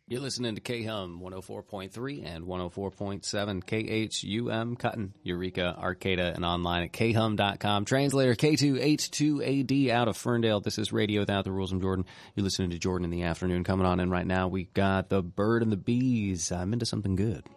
You're listening to KHUM 104.3 and 104.7 KHUM Cutton, Eureka, Arcata, and online at khum.com. Translator K2H2AD out of Ferndale. This is Radio Without the Rules. I'm Jordan. You're listening to Jordan in the Afternoon. Coming on in right now, we got The Bird and the Bees. I'm into something good.